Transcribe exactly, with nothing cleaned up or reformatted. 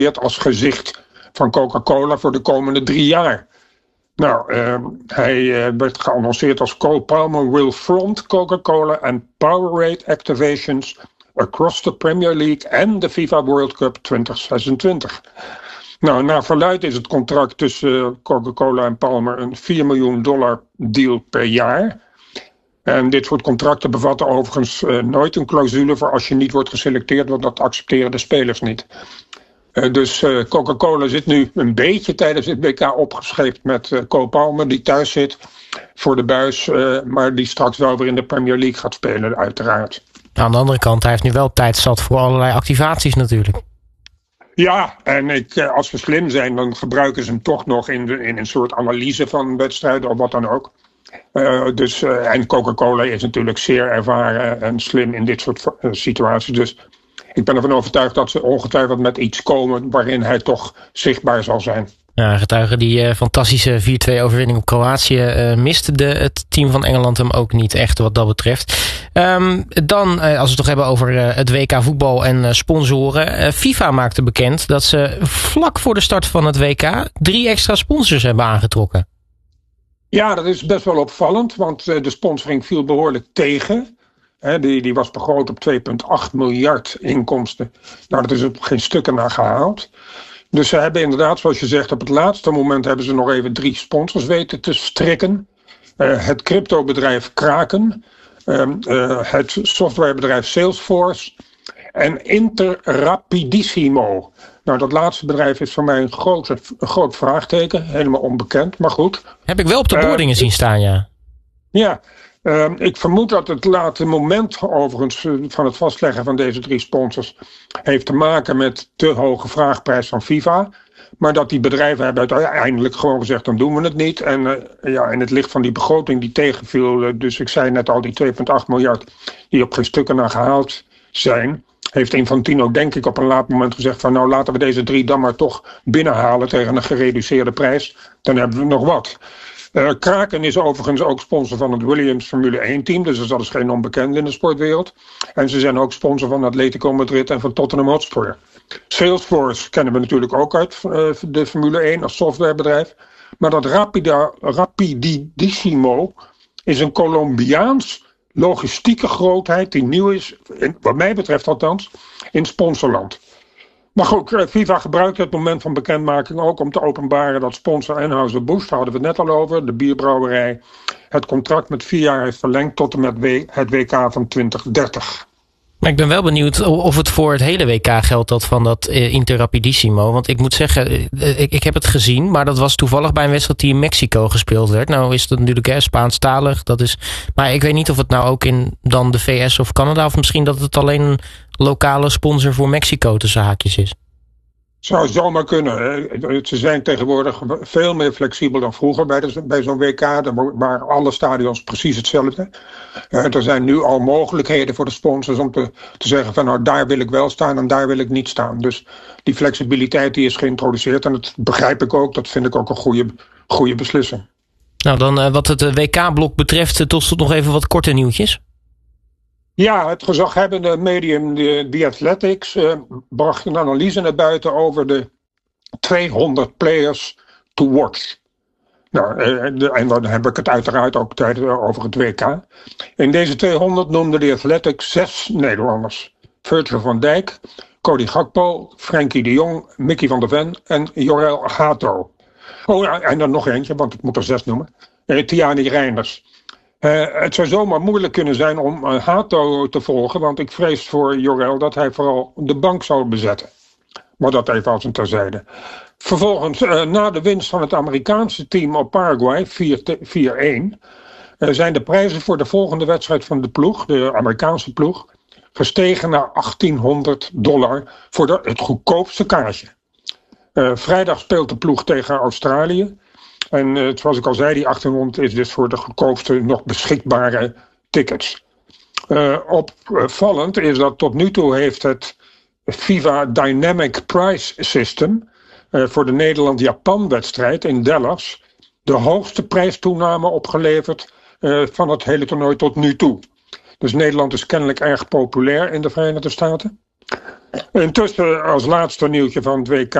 als gezicht van Coca-Cola voor de komende drie jaar. Nou, uh, hij uh, werd geannonceerd als Cole Palmer will front Coca-Cola and Powerade activations across the Premier League and the FIFA World Cup twintig zesentwintig. Nou, naar verluidt is het contract tussen Coca-Cola en Palmer een vier miljoen dollar deal per jaar. En dit soort contracten bevatten overigens uh, nooit een clausule voor als je niet wordt geselecteerd, want dat accepteren de spelers niet. Uh, dus uh, Coca-Cola zit nu een beetje tijdens het W K opgescheept met uh, Cole Palmer, die thuis zit voor de buis, uh, maar die straks wel weer in de Premier League gaat spelen, uiteraard. Aan de andere kant, hij heeft nu wel tijd zat voor allerlei activaties natuurlijk. Ja, en ik, als we slim zijn, dan gebruiken ze hem toch nog in, de, in een soort analyse van wedstrijden of wat dan ook. Uh, dus, uh, en Coca-Cola is natuurlijk zeer ervaren en slim in dit soort uh, situaties. Dus ik ben ervan overtuigd dat ze ongetwijfeld met iets komen waarin hij toch zichtbaar zal zijn. Ja, getuige die uh, fantastische vier twee overwinning op Kroatië uh, miste de, het team van Engeland hem ook niet echt wat dat betreft. Um, dan, uh, als we het toch hebben over uh, het W K voetbal en uh, sponsoren. Uh, FIFA maakte bekend dat ze vlak voor de start van het W K drie extra sponsors hebben aangetrokken. Ja, dat is best wel opvallend, want uh, de sponsoring viel behoorlijk tegen. He, die, die was begroot op twee komma acht miljard inkomsten. Nou, dat is op geen stukken naar gehaald. Dus ze hebben inderdaad, zoals je zegt, op het laatste moment hebben ze nog even drie sponsors weten te strikken. Uh, het cryptobedrijf Kraken, uh, uh, het softwarebedrijf Salesforce en Interrapidissimo. Nou, dat laatste bedrijf is voor mij een, grote, een groot vraagteken, helemaal onbekend, maar goed. Heb ik wel op de boardingen uh, zien staan, ja. Ja, uh, ik vermoed dat het late moment overigens van het vastleggen van deze drie sponsors heeft te maken met de hoge vraagprijs van FIFA. Maar dat die bedrijven hebben uiteindelijk gewoon gezegd, dan doen we het niet. En uh, ja, in het licht van die begroting die tegenviel, uh, dus ik zei net al die twee komma acht miljard die op geen stukken naar gehaald zijn, heeft Infantino denk ik op een laat moment gezegd van nou laten we deze drie dan maar toch binnenhalen tegen een gereduceerde prijs. Dan hebben we nog wat. Uh, Kraken is overigens ook sponsor van het Williams Formule één team, dus dat is geen onbekende in de sportwereld. En ze zijn ook sponsor van Atletico Madrid en van Tottenham Hotspur. Salesforce kennen we natuurlijk ook uit uh, de Formule één als softwarebedrijf. Maar dat Rapida, Rapidissimo is een Colombiaans logistieke grootheid die nieuw is, in, wat mij betreft althans, in sponsorland. Maar goed, FIFA gebruikt het moment van bekendmaking ook om te openbaren dat sponsor Anheuser-Busch, daar hadden we het net al over, de bierbrouwerij, het contract met vier jaar heeft verlengd tot en met het W K van twintig dertig. Maar ik ben wel benieuwd of het voor het hele W K geldt dat van dat uh, Interrapidissimo. Want ik moet zeggen, uh, ik, ik heb het gezien, maar dat was toevallig bij een wedstrijd die in Mexico gespeeld werd. Nou is het natuurlijk hè, Spaanstalig, dat is, maar ik weet niet of het nou ook in dan de V S of Canada, of misschien dat het alleen een lokale sponsor voor Mexico tussen haakjes is. Zou zomaar kunnen. Hè. Ze zijn tegenwoordig veel meer flexibel dan vroeger bij, de, bij zo'n W K. Daar waren alle stadions precies hetzelfde. Uh, er zijn nu al mogelijkheden voor de sponsors om te, te zeggen van nou daar wil ik wel staan en daar wil ik niet staan. Dus die flexibiliteit die is geïntroduceerd en dat begrijp ik ook. Dat vind ik ook een goede, goede beslissing. Nou dan uh, wat het W K-blok betreft, uh, tot slot nog even wat korte nieuwtjes. Ja, het gezaghebbende medium The, The Athletics uh, bracht een analyse naar buiten over de tweehonderd players to watch. Nou, uh, de, en dan heb ik het uiteraard ook tijdens over het W K. In deze tweehonderd noemde The Athletics zes Nederlanders. Virgil van Dijk, Cody Gakpo, Frenkie de Jong, Mickey van der Ven en Jorel Hato. Oh ja, en dan nog eentje, want ik moet er zes noemen. Uh, Tiani Reinders. Uh, het zou zomaar moeilijk kunnen zijn om uh, Hato te volgen, want ik vrees voor Jorel dat hij vooral de bank zou bezetten. Maar dat even als een terzijde. Vervolgens, uh, na de winst van het Amerikaanse team op Paraguay, vier een, uh, zijn de prijzen voor de volgende wedstrijd van de ploeg, de Amerikaanse ploeg, gestegen naar achttienhonderd dollar voor de, het goedkoopste kaartje. Uh, vrijdag speelt de ploeg tegen Australië. En uh, zoals ik al zei, die achttienhonderd is dus voor de goedkoopste nog beschikbare tickets. Uh, opvallend is dat tot nu toe heeft het FIFA Dynamic Price System uh, voor de Nederland-Japan wedstrijd in Dallas de hoogste prijstoename opgeleverd uh, van het hele toernooi tot nu toe. Dus Nederland is kennelijk erg populair in de Verenigde Staten. Intussen als laatste nieuwtje van het W K